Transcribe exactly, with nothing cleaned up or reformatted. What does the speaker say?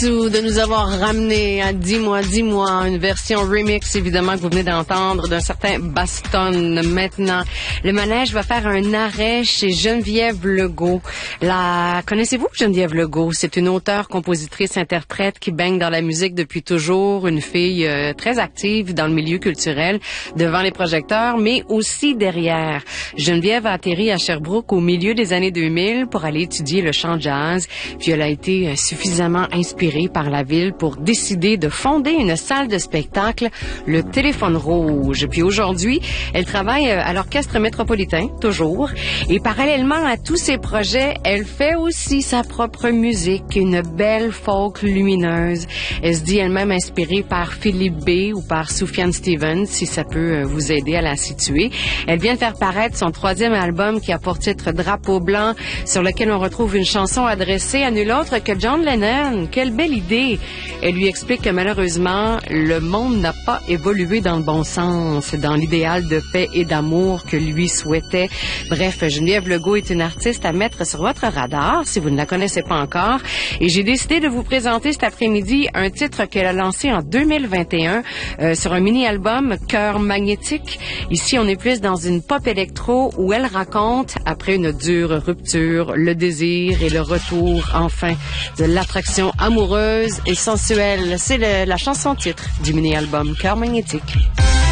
Sue de nous avoir ramené à Dis-moi, dis-moi, une version remix évidemment que vous venez d'entendre d'un certain Baston. Maintenant, le manège va faire un arrêt chez Geneviève Legault. La connaissez-vous Geneviève Legault? C'est une auteure, compositrice, interprète qui baigne dans la musique depuis toujours, une fille euh, très active dans le milieu culturel, devant les projecteurs, mais aussi derrière. Geneviève a atterri à Sherbrooke au milieu des années deux mille pour aller étudier le chant jazz, puis elle a été euh, suffisamment inspirée par la ville pour décider de fonder une salle de spectacle, le Téléphone Rouge. Puis aujourd'hui, elle travaille à l'Orchestre métropolitain, toujours. Et parallèlement à tous ses projets, elle fait aussi sa propre musique, une belle folk lumineuse. Elle se dit elle-même inspirée par Philippe B. ou par Sufjan Stevens, si ça peut vous aider à la situer. Elle vient de faire paraître son troisième album qui a pour titre Drapeau blanc, sur lequel on retrouve une chanson adressée à nul autre que John Lennon. Quelle belle idée! Elle lui explique que malheureusement, le monde n'a pas évolué dans le bon sens, dans l'idéal de paix et d'amour que lui souhaitait. Bref, Geneviève Legault est une artiste à mettre sur votre radar, si vous ne la connaissez pas encore. Et j'ai décidé de vous présenter cet après-midi un titre qu'elle a lancé en deux mille vingt et un euh, sur un mini-album, Cœur magnétique. Ici, on est plus dans une pop électro où elle raconte, après une dure rupture, le désir et le retour, enfin, de l'attraction amoureuse et sensuelle. C'est le, la chanson titre du mini-album Cœur magnétique.